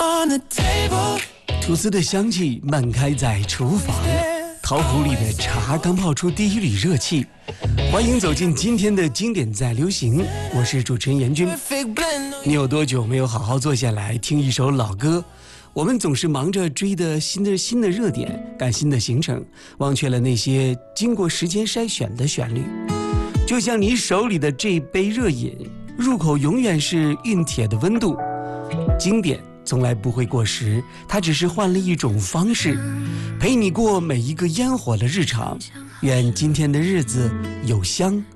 吐司的香气漫开在厨房，陶壶里的茶刚泡出第一缕热气。欢迎走进今天的经典在流行，我是主持人严军。你有多久没有好好坐下来听一首老歌？我们总是忙着追的新的热点，赶新的行程，忘却了那些经过时间筛选的旋律。就像你手里的这杯热饮，入口永远是熨帖的温度。经典从来不会过时，它只是换了一种方式，陪你过每一个烟火的日常。愿今天的日子有香